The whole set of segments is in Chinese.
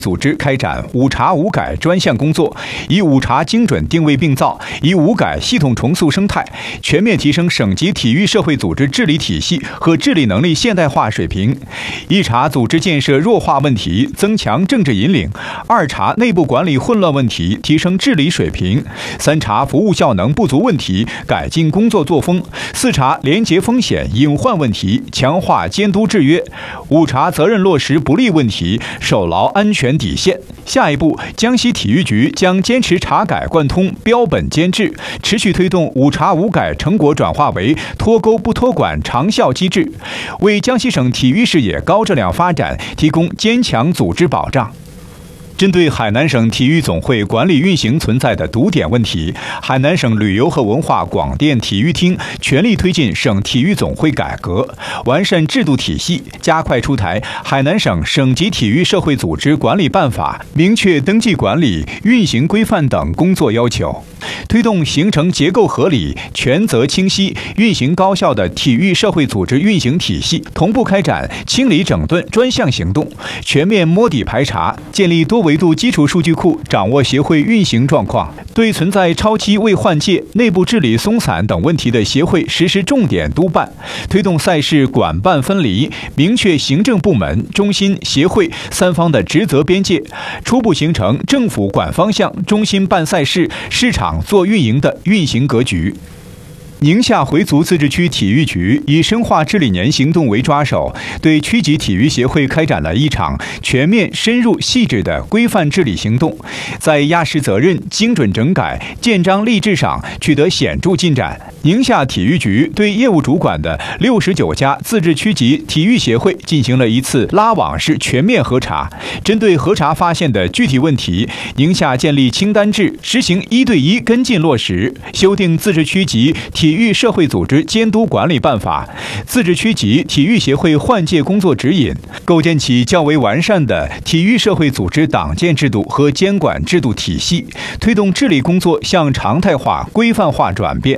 组织开展五查五改专项工作，以五查精准定位并造，以五改系统重塑生态，全面提升省级体育社会组织治理体系和治理能力现代化水平。一查组织建设弱化问题，增强政治引领；二查内部管理混乱问题，提升治理水平；三查服务效能不足问题，改进工作作风；四查廉洁风险隐患问题，强化监督制约；五查责任落实不力问题，守牢安全底线。下一步，江西体育局将坚持查改贯通、标本兼治，持续推动五查五改成果转化为脱钩不脱管长效机制，为江西省体育事业高质量发展提供坚强组织保障。针对海南省体育总会管理运行存在的堵点问题，海南省旅游和文化广电体育厅全力推进省体育总会改革，完善制度体系，加快出台海南省省级体育社会组织管理办法，明确登记管理、运行规范等工作要求，推动形成结构合理、权责清晰、运行高效的体育社会组织运行体系，同步开展清理整顿专项行动，全面摸底排查，建立多维度基础数据库，掌握协会运行状况，对存在超期未换届、内部治理松散等问题的协会实施重点督办，推动赛事管办分离，明确行政部门、中心、协会三方的职责边界，初步形成政府管方向、中心办赛事、市场做运营的运行格局。宁夏回族自治区体育局以深化治理年行动为抓手，对区级体育协会开展了一场全面、深入、细致的规范治理行动，在压实责任、精准整改、建章立制上取得显著进展。宁夏体育局对业务主管的69家自治区级体育协会进行了一次拉网式全面核查，针对核查发现的具体问题，宁夏建立清单制，实行1对1跟进落实，修订自治区级体育社会组织监督管理办法、自治区级体育协会换届工作指引，构建起较为完善的体育社会组织党建制度和监管制度体系，推动治理工作向常态化、规范化转变。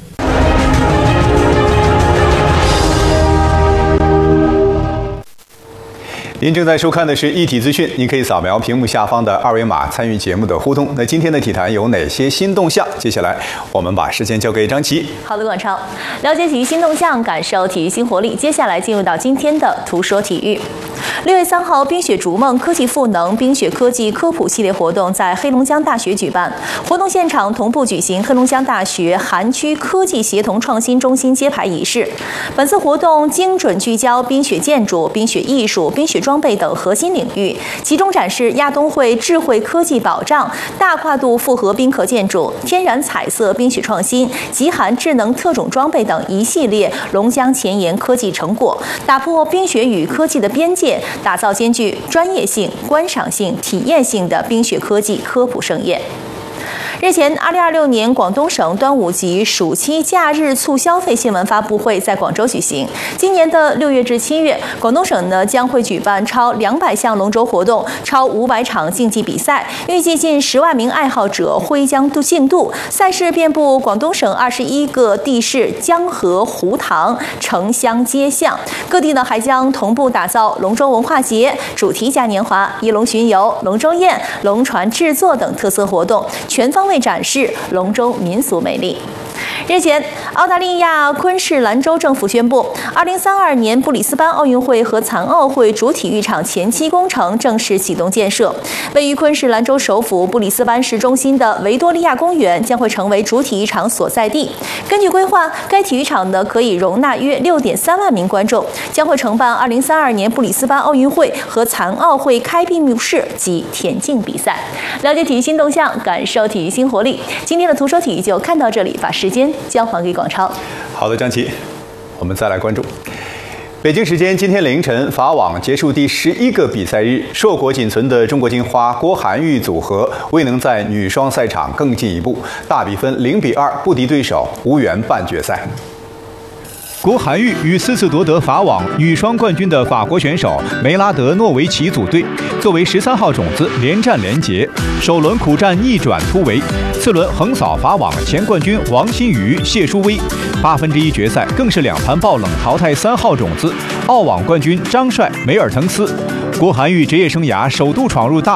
您正在收看的是一体资讯，您可以扫描屏幕下方的二维码参与节目的互动。那今天的体坛有哪些新动向？接下来我们把时间交给张琪。 好的，广超，了解体育新动向，感受体育新活力。接下来进入到今天的图说体育。6月3号，冰雪逐梦科技赋能冰雪科技科普系列活动在黑龙江大学举办，活动现场同步举行黑龙江大学韩区科技协同创新中心揭牌仪式。本次活动精准聚焦冰雪建筑、冰雪艺术、冰雪装备等核心领域，集中展示亚冬会智慧科技保障、大跨度复合冰壳建筑、天然彩色冰雪创新、极寒智能特种装备等一系列龙江前沿科技成果，打破冰雪与科技的边界，打造兼具专业性、观赏性、体验性的冰雪科技科普盛宴。日前，2026年广东省端午及暑期假日促消费新闻发布会在广州举行。今年的6月至7月，广东省将会举办超200项龙舟活动，超500场竞技比赛，预计近10万名爱好者会将竞渡。赛事遍布广东省21个地市、江河湖塘、城乡街巷，各地还将同步打造龙舟文化节、主题嘉年华、一龙巡游、龙舟宴、龙船制作等特色活动，全方位展示龙舟民俗美丽。日前，澳大利亚昆士兰州政府宣布，2032年布里斯班奥运会和残奥会主体育场前期工程正式启动建设。位于昆士兰州首府布里斯班市中心的维多利亚公园将会成为主体育场所在地。根据规划，该体育场可以容纳约6.3万名观众，将会承办2032年布里斯班奥运会和残奥会开闭幕式及田径比赛。了解体育新动向，感受体育新活力。今天的图说体育就看到这里，把时间交还给广超。 好的，张琪，我们再来关注。北京时间今天凌晨，法网结束第11个比赛日，硕果仅存的中国金花郭涵玉组合未能在女双赛场更进一步，大比分0-2不敌对手，无缘半决赛。郭涵玉与4次夺得法网女双冠军的法国选手梅拉德诺维奇组队，作为13号种子连战连捷，首轮苦战逆转突围，次轮横扫法网前冠军王欣瑜、谢淑薇，1/8决赛更是2盘爆冷淘汰3号种子澳网冠军张帅、梅尔滕斯。郭涵玉职业生涯首度闯入大